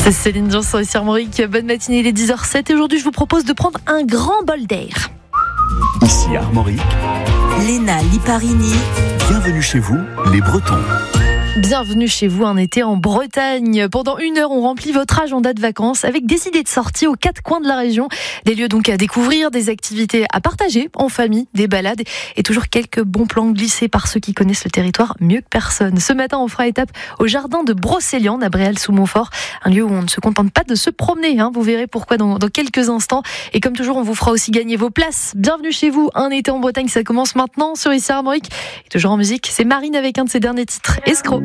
C'est Céline Dion sur Armorique. Bonne matinée, il est 10h07 et aujourd'hui je vous propose de prendre un grand bol d'air. Ici Armorique, Léna Liparini. bienvenue chez vous, les Bretons. Bienvenue chez vous un été en Bretagne. Pendant 1 heure, on remplit votre agenda de vacances avec des idées de sortie aux 4 coins de la région. Des lieux donc à découvrir, des activités à partager en famille, des balades et toujours quelques bons plans glissés par ceux qui connaissent le territoire mieux que personne. Ce matin, on fera étape au jardin de Brocéliande à Bréal-sous-Montfort. Un lieu où on ne se contente pas de se promener. Vous verrez pourquoi dans quelques instants. Et comme toujours, on vous fera aussi gagner vos places. Bienvenue chez vous. Un été en Bretagne, ça commence maintenant sur Armorique. Et toujours en musique, c'est Marine avec un de ses derniers titres, Escroc.